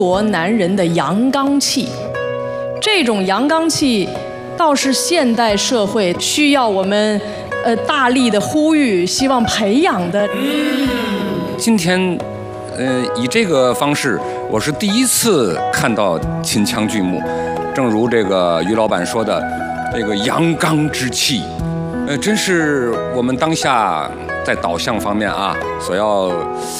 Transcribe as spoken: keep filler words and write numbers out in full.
国男人的阳刚气。这种阳刚气，倒是现代社会需要我们呃大力的呼吁，希望培养的。 今天，呃，以这个方式，我是第一次看到秦腔剧目。正如这个于老板说的，这个阳刚之气，呃，真是我们当下在导向方面啊所要